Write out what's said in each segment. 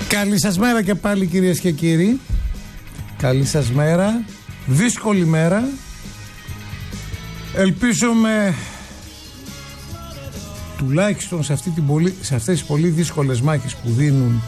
Καλή σας μέρα και πάλι, κυρίες και κύριοι. Καλή σας μέρα. Δύσκολη μέρα. Ελπίζουμε τουλάχιστον σε αυτές τις πολύ δύσκολες μάχες που δίνουν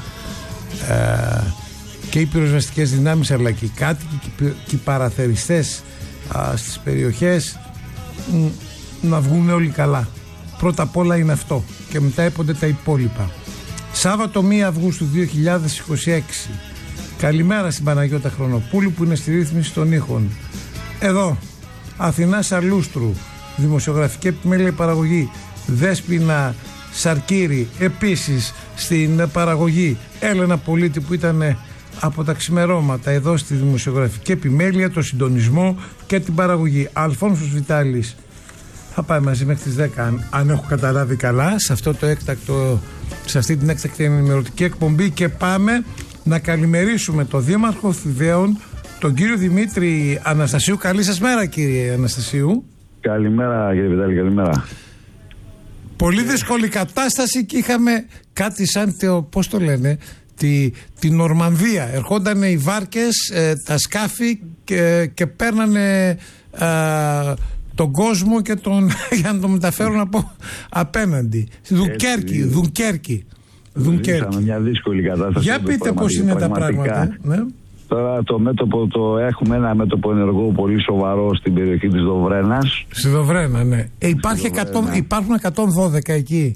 και οι πυροσβεστικές δυνάμεις, αλλά και οι κάτοικοι και οι παραθεριστές στις περιοχές, να βγουν όλοι καλά. Πρώτα απ' όλα είναι αυτό και μετά έπονται τα υπόλοιπα. Σάββατο 1 Αυγούστου 2026. Καλημέρα στην Παναγιώτα Χρονοπούλου που είναι στη ρύθμιση των ήχων. Εδώ Αθηνά Σαλούστρου, δημοσιογραφική επιμέλεια παραγωγή. Δέσποινα Σαρκύρη επίσης στην παραγωγή. Έλενα Πολίτη που ήταν από τα ξημερώματα εδώ στη δημοσιογραφική επιμέλεια, το συντονισμό και την παραγωγή. Αλφόνσος Βιτάλης θα πάει μαζί μέχρι τις 10 αν έχω καταλάβει καλά σε αυτή την έκτακτη ενημερωτική εκπομπή, και πάμε να καλημερίσουμε τον Δήμαρχο Θηβαίων, τον κύριο Δημήτρη Αναστασίου. Καλή σας μέρα, κύριε Αναστασίου. Καλημέρα, κύριε Βιτάλη, καλημέρα. Πολύ δύσκολη κατάσταση και είχαμε κάτι σαν πώς το λένε, τη Νορμανδία. Ερχόντανε οι βάρκες, τα σκάφη και παίρνανε τον κόσμο και για να τον μεταφέρουν από απέναντι. Δουνκέρκη. Ζήσαμε μια δύσκολη κατάσταση. Για πείτε πώς είναι τα πράγματα. Ναι. Τώρα το μέτωπο έχουμε ένα μέτωπο ενεργό πολύ σοβαρό στην περιοχή της Δοβρένας. Στη Δοβρένα, ναι. Υπάρχουν 112 εκεί.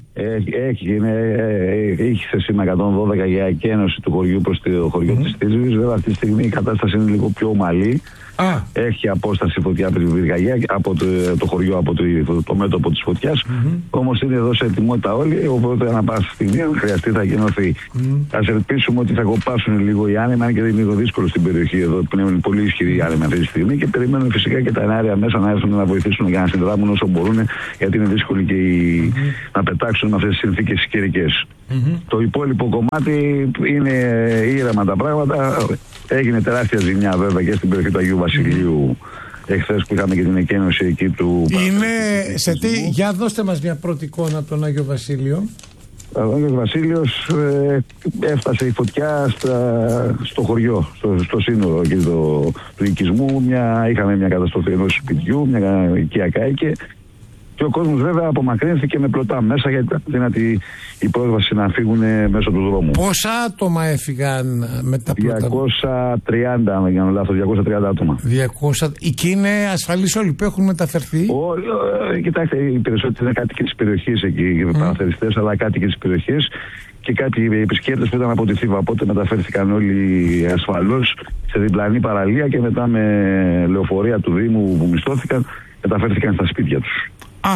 Είχε σήμα 112 για εκένωση του χωριού προς το χωριό της Τίζης. Βέβαια αυτή τη στιγμή η κατάσταση είναι λίγο πιο ομαλή. Έχει απόσταση φωτιά από τη πυρκαγιά, από το χωριό, από το μέτωπο της φωτιάς. Όμως είναι εδώ σε ετοιμότητα όλοι, οπότε ανά πάσα στιγμή αν χρειαστεί θα γεννωθεί. Ας ελπίσουμε ότι θα κοπάσουν λίγο οι άνεμοι, αν και είναι λίγο δύσκολο στην περιοχή εδώ, που είναι πολύ ισχυρή η άνεμη αυτή τη στιγμή, και περιμένουμε φυσικά και τα εναέρια μέσα να έρθουν να βοηθήσουν για να συνδράμουν όσο μπορούν, γιατί είναι δύσκολο και να πετάξουν με αυτές τις συνθήκες καιρικές. Το υπόλοιπο κομμάτι είναι ήρεμα τα πράγματα. Έγινε τεράστια ζημιά βέβαια και στην περιοχή του Αγίου Βασιλείου εχθές που είχαμε και την εκένωση εκεί του. Είναι σε τι, για δώστε μας μια πρώτη εικόνα από τον Άγιο Βασίλειο. Ο Άγιος Βασίλειος έφτασε η φωτιά στο χωριό, στο σύνορο εκεί του οικισμού. Είχαμε μια καταστροφή ενός σπιτιού, μια οικία κάηκε. Και ο κόσμος βέβαια απομακρύνθηκε με πλωτά μέσα, γιατί ήταν δυνατή η πρόσβαση να φύγουν μέσω του δρόμου. Πόσα άτομα έφυγαν με τα πλωτά? 230, αν δεν κάνω λάθος, 230 άτομα. 200. Εκεί είναι ασφαλείς όλοι που έχουν μεταφερθεί? Κοιτάξτε, οι περισσότεροι είναι κάτοικοι της περιοχής εκεί, παραθεριστές, αλλά κάτοικοι της περιοχής και κάποιοι επισκέπτες που ήταν από τη Θήβα. Οπότε μεταφέρθηκαν όλοι ασφαλώς σε διπλανή παραλία και μετά με λεωφορεία του Δήμου που μισθώθηκαν μεταφέρθηκαν στα σπίτια τους.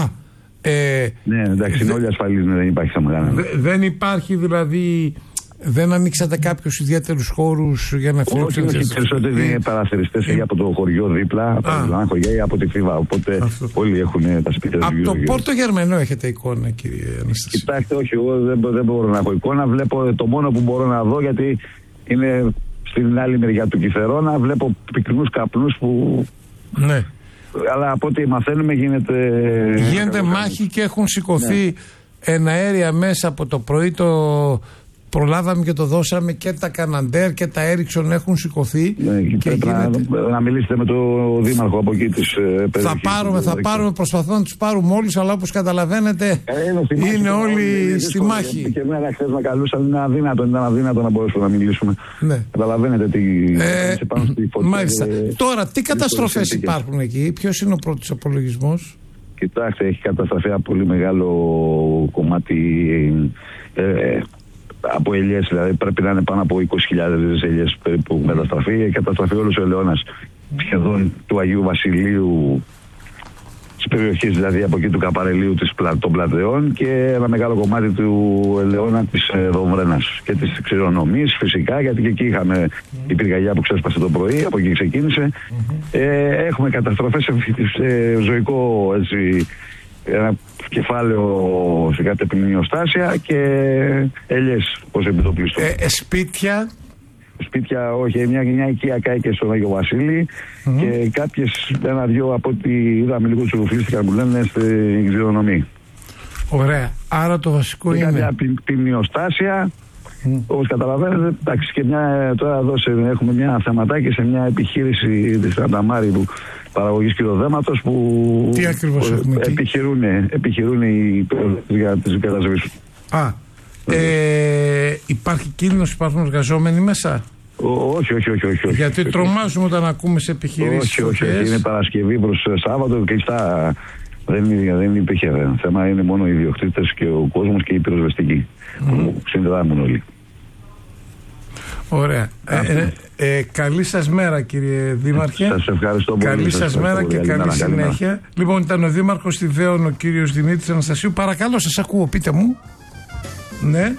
Ναι, εντάξει, είναι όλοι ασφαλείς, δεν υπάρχει θέμα. Δεν υπάρχει δηλαδή, δεν ανοίξατε κάποιους ιδιαίτερους χώρους για να φιλοξενήσετε? Όχι, οι περισσότεροι είναι παραθεριστές ή από το χωριό δίπλα, από τα διπλανά χωριά ή από τη Θήβα. Οπότε όλοι έχουν τα σπίτια τους. Από το Πόρτο Γερμανό έχετε εικόνα, κύριε Αναστασίου? Κοιτάξτε, όχι, εγώ δεν μπορώ να έχω εικόνα. Βλέπω το μόνο που μπορώ να δω, γιατί είναι στην άλλη μεριά του Κιθερώνα, βλέπω πυκνούς καπνούς που. Ναι. Αλλά από ό,τι μαθαίνουμε γίνεται μάχη και έχουν σηκωθεί εναέρια μέσα από το πρωί. Προλάβαμε και το δώσαμε, και τα Καναντέρ και τα Έριξον έχουν σηκωθεί. Και να μιλήσετε με τον Δήμαρχο από εκεί της περιοχής. Θα πάρουμε, προσπαθούμε να τους πάρουμε όλους, αλλά όπως καταλαβαίνετε είναι όλοι στη μάχη. Και εμένα χθες με καλούσαν, ήταν αδύνατο να μπορέσουμε να μιλήσουμε. Καταλαβαίνετε τι πάνω στη φωτιά. Μάλιστα. Τώρα, τι καταστροφές υπάρχουν εκεί, ποιος είναι ο πρώτος απολογισμός? Κοιτάξτε, έχει καταστραφεί ένα πολύ μεγάλο κομμάτι από ελιές, δηλαδή πρέπει να είναι πάνω από 20.000 ελιές περίπου που μεταστραφεί. Έχει καταστραφεί όλος ο ελαιώνας σχεδόν του Αγίου Βασιλείου, της περιοχής δηλαδή από εκεί του Καπαρελίου των Πλατεών, και ένα μεγάλο κομμάτι του ελαιώνα της Δομβρένας και της Ξηρονομής φυσικά, γιατί και εκεί είχαμε η πυρκαγιά που ξέσπασε το πρωί, από εκεί ξεκίνησε. Έχουμε καταστροφές σε ζωικό, έτσι, ένα κεφάλαιο σε κάτι επιμνιοστάσια και ελιές, πώς επιτοπλίστων. Σπίτια όχι, μια οικία κάηκε στον Άγιο Βασίλη και κάποιες, ένα-δυο από ό,τι είδαμε λίγο τσουρουφλίστηκαν που λένε στην Ξηρονομή. Ωραία, άρα το βασικό είναι κάποια πυμνιοστάσια Όπως καταλαβαίνετε, εντάξει, και τώρα εδώ έχουμε μια θεματάκι σε μια επιχείρηση της Ανταμάρη που παραγωγής κυδοδέματος που τι ακριβώς επιχειρούν οι για τις κατασκευές. Υπάρχει κίνδυνος, υπάρχουν εργαζόμενοι μέσα? Όχι. Γιατί τρομάζουμε όταν ακούμε σε επιχειρήσεις. Όχι. Είναι Παρασκευή προς Σάββατο και κλειστά. Δεν υπήρχε θέμα, είναι μόνο οι ιδιοκτήτες και ο κόσμος και οι πυροσβεστικοί που συνδράμουν όλοι. Ωραία. Καλή σας μέρα, κύριε Δήμαρχε. Σας ευχαριστώ πολύ. Καλή σας μέρα και καλή συνέχεια. Λοιπόν, ήταν ο Δήμαρχος Ιδέων, ο κύριος Δημήτρης Αναστασίου. Παρακαλώ, σας ακούω, πείτε μου. Ναι.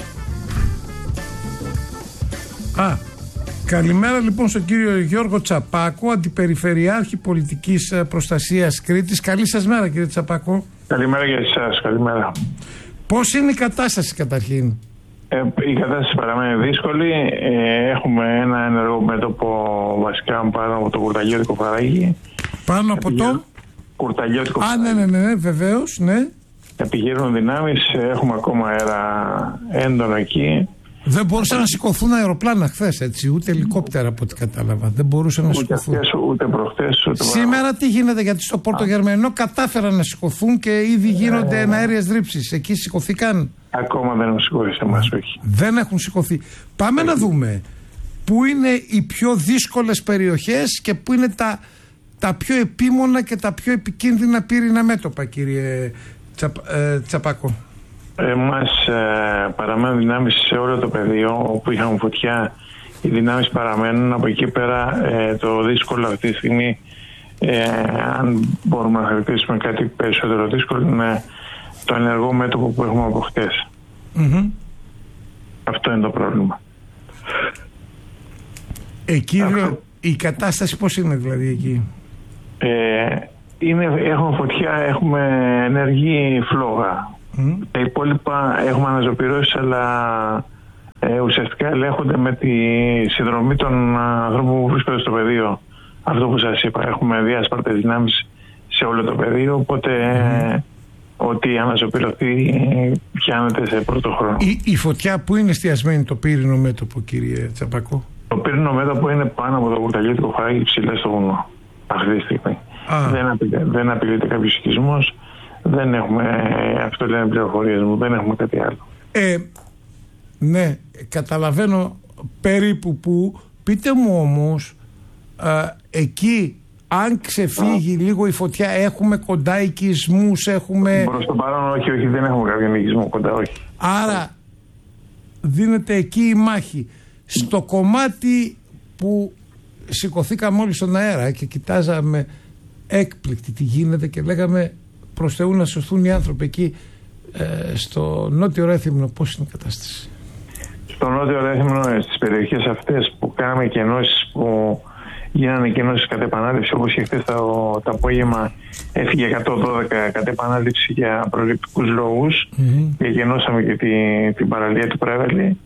Καλημέρα λοιπόν στον κύριο Γιώργο Τσαπάκο, Αντιπεριφερειάρχη Πολιτικής Προστασίας Κρήτης. Καλή σας μέρα, κύριε Τσαπάκο. Καλημέρα για εσάς, καλημέρα. Πώς είναι η κατάσταση καταρχήν? Η κατάσταση παραμένει δύσκολη. Έχουμε ένα ενεργό μέτωπο βασικά πάνω από το κουρταλιώτικο Φαράγγι. Πάνω από το κουρταλιώτικο Φαράγγι. Ναι, βεβαίως, ναι. Επιχειρούν δυνάμεις, έχουμε ακόμα αέρα έντονο εκεί. Δεν μπορούσαν να σηκωθούν αεροπλάνα χθες, έτσι, ούτε ελικόπτερα από ό,τι κατάλαβα. Δεν μπορούσαν να σηκωθούν. Ούτε προχθές. Σήμερα τι γίνεται, γιατί στο Πόρτο Γερμανό κατάφεραν να σηκωθούν και ήδη γίνονται εναέριες ρήψεις. Εκεί σηκωθήκαν? Ακόμα δεν έχουν σηκωθεί σε εμάς, όχι. Δεν έχουν σηκωθεί. Πάμε να δούμε πού είναι οι πιο δύσκολες περιοχές και πού είναι τα πιο επίμονα και τα πιο επικίνδυνα πύρινα μέτωπα, κύριε Τσαπάκο. Μας παραμένουν δυνάμεις σε όλο το πεδίο όπου είχαμε φωτιά. Οι δυνάμεις παραμένουν. Από εκεί πέρα το δύσκολο αυτή τη στιγμή, αν μπορούμε να χαρακτηρίσουμε κάτι περισσότερο δύσκολο, είναι το ενεργό μέτωπο που έχουμε από χτες. Αυτό είναι το πρόβλημα. Εκεί η κατάσταση πώς είναι δηλαδή εκεί? Έχουμε φωτιά, έχουμε ενεργή φλόγα. Τα υπόλοιπα έχουμε αναζωπυρώσεις, αλλά ουσιαστικά ελέγχονται με τη συνδρομή των ανθρώπων που βρίσκονται στο πεδίο. Αυτό που σας είπα, έχουμε διάσπαρτες δυνάμεις σε όλο το πεδίο, οπότε ό,τι αναζωπυρωθεί πιάνεται σε πρώτο χρόνο. Η φωτιά που είναι εστιασμένη το πύρινο μέτωπο, κύριε Τσαπάκο? Το πύρινο μέτωπο είναι πάνω από το κουρταλιώτικο Φαράγγι, ψηλά στο βουνό αυτή τη στιγμή. Δεν απειλείται κάποιος οικισμός. Δεν έχουμε, αυτό λένε πληροφορίες μου, δεν έχουμε κάτι άλλο. Ναι, καταλαβαίνω περίπου που. Πείτε μου όμως, εκεί αν ξεφύγει λίγο η φωτιά, έχουμε κοντά οικισμούς, έχουμε... Προς το παρόν όχι, δεν έχουμε κάποιον οικισμό κοντά, όχι. Άρα δίνεται εκεί η μάχη. Στο κομμάτι που σηκωθήκαμε όλοι στον αέρα και κοιτάζαμε έκπληκτοι τι γίνεται και λέγαμε προς Θεού να σωθούν οι άνθρωποι εκεί, στο Νότιο Ρέθυμνο πώς είναι η κατάσταση? Στο Νότιο Ρέθυμνο, στις περιοχές αυτές που κάναμε κενώσεις, που γίνανε κενώσεις κατ' επανάληψη, όπως και χθες το απόγευμα έφυγε 112 κατ' επανάληψη για προληπτικούς λόγους και κενώσαμε και την παραλία του Πρέβελη.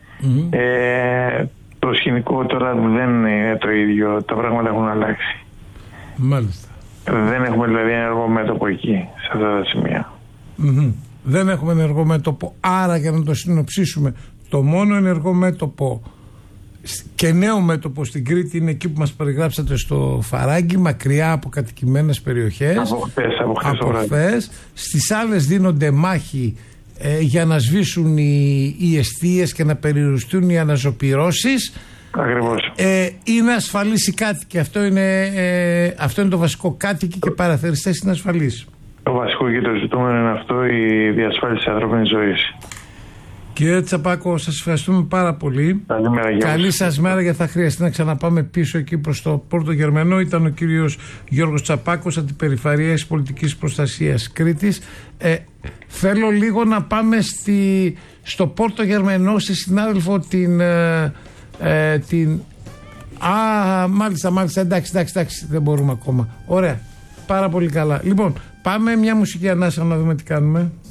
Το σκηνικό τώρα δεν είναι το ίδιο, τα πράγματα έχουν αλλάξει. Μάλιστα. Δεν έχουμε δηλαδή ενεργό μέτωπο εκεί, σε αυτά τα σημεία. Δεν έχουμε ενεργό μέτωπο. Άρα, για να το συνοψίσουμε, το μόνο ενεργό μέτωπο και νέο μέτωπο στην Κρήτη είναι εκεί που μας περιγράψατε, στο Φαράγγι, μακριά από κατοικημένες περιοχές. Από χθες. Στις άλλες δίνονται μάχη για να σβήσουν οι εστίες και να περιοριστούν οι αναζωπυρώσεις. Ακριβώς. Είναι ασφαλής οι κάτοικοι. Αυτό είναι το βασικό. Κάτοικοι και παραθεριστές είναι ασφαλείς. Το βασικό και το ζητούμενο είναι αυτό, η διασφάλιση ανθρώπινης ζωής. Κύριε Τσαπάκο, σας ευχαριστούμε πάρα πολύ. Καλή σας μέρα, γιατί θα χρειαστεί να ξαναπάμε πίσω εκεί προς το Πόρτο Γερμανό. Ήταν ο κύριος Γιώργος Τσαπάκος, Αντιπεριφερειάρχης Πολιτικής Προστασίας Κρήτης. Θέλω λίγο να πάμε στο Πόρτο Γερμανό, στη συνάδελφο μάλιστα, εντάξει, δεν μπορούμε ακόμα. Ωραία, πάρα πολύ καλά. Λοιπόν, πάμε μια μουσική ανάσα να δούμε τι κάνουμε.